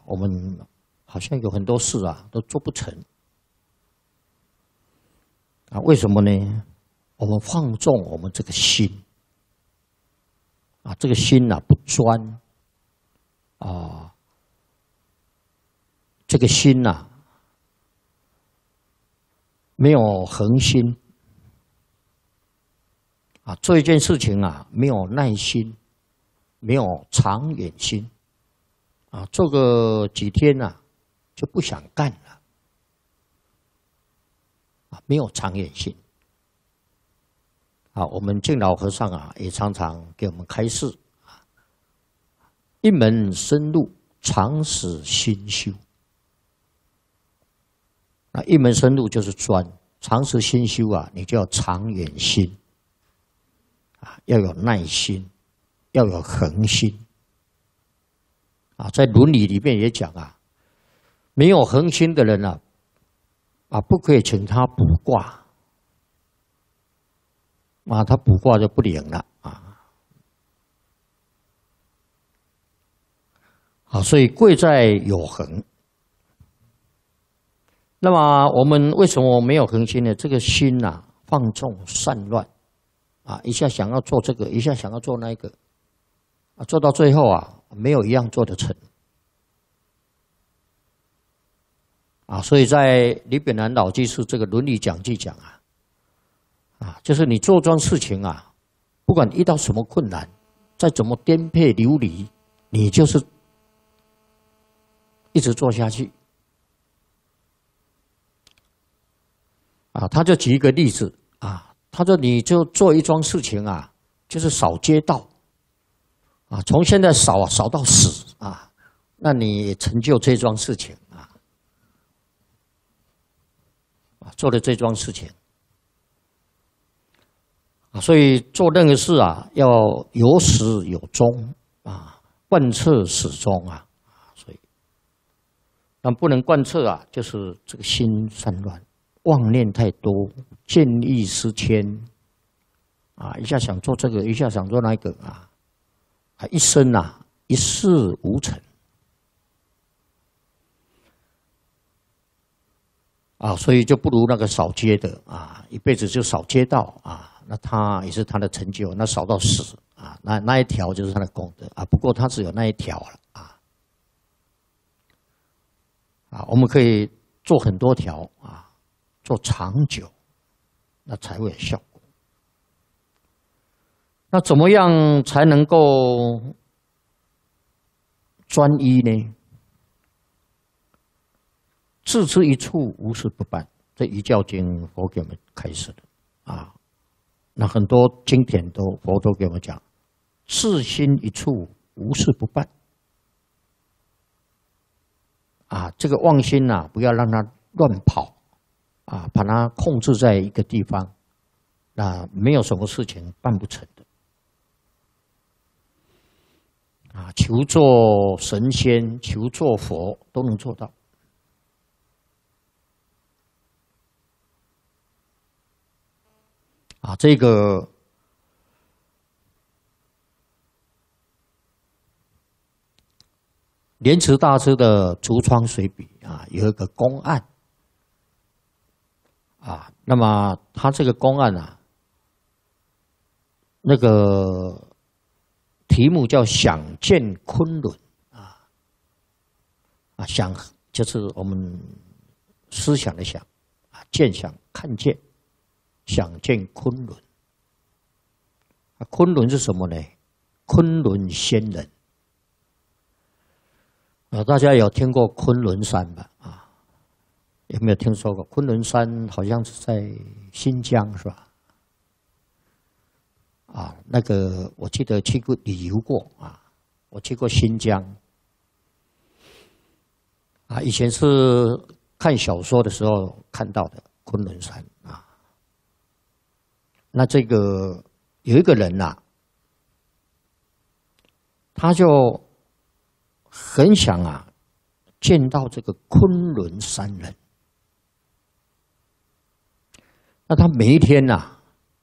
我们好像有很多事啊都做不成啊？为什么呢？我们放纵我们这个心啊，这个心啊不专啊，这个心呐没有恒心啊，做一件事情啊没有耐心，没有长远心啊，做个几天啊就不想干了啊，没有长远心。啊，我们敬老和尚啊，也常常给我们开示啊，一门深入，常使心修。那一门深入就是专，常使心修啊，你就要长远心啊，要有耐心，要有恒心啊。在伦理里面也讲啊，没有恒心的人啊，不可以请他卜卦。啊，他卜卦就不灵了啊！好，所以贵在有恒。那么我们为什么没有恒心呢？这个心啊，放纵散乱啊，一下想要做这个，一下想要做那个啊，做到最后啊，没有一样做得成啊。所以在李炳南老居士这个伦理讲记讲啊。啊，就是你做桩事情啊，不管遇到什么困难，再怎么颠沛流离，你就是一直做下去。啊，他就举一个例子啊，他说你就做一桩事情啊，就是扫街道，啊，从现在扫啊扫到死啊，那你成就这桩事情啊，做了这桩事情。所以做任何事啊，要有始有终啊，贯彻始终啊。所以，但不能贯彻啊，就是这个心散乱，妄念太多，见异思迁啊，一下想做这个，一下想做那个啊，一生啊一事无成啊，所以就不如那个扫街的啊，一辈子就扫街道啊。那他也是他的成就，那扫到死啊，那一条就是他的功德啊。不过他只有那一条了啊。我们可以做很多条啊，做长久，那才会有效果。那怎么样才能够专一呢？自之一处，无事不办。这《遗教经》佛给我们开示的啊。那很多经典佛都给我们讲，自心一处，无事不办。啊，这个妄心啊，不要让它乱跑，啊，把它控制在一个地方，那没有什么事情办不成的。啊，求做神仙，求做佛，都能做到。啊，这个莲池大师的《竹窗随笔》啊，有一个公案啊，那么他这个公案啊，那个题目叫"想见昆仑"想就是我们思想的想啊，见想看见。想见昆仑，昆仑是什么呢？昆仑仙人大家有听过昆仑山吧？啊，有没有听说过？昆仑山好像是在新疆，是吧？啊，那个我记得去过旅游过啊，我去过新疆啊，以前是看小说的时候看到的昆仑山啊。那这个有一个人呐，他就很想啊见到这个昆仑山人。那他每一天呐，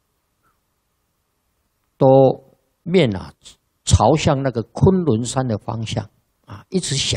都面啊朝向那个昆仑山的方向啊，一直想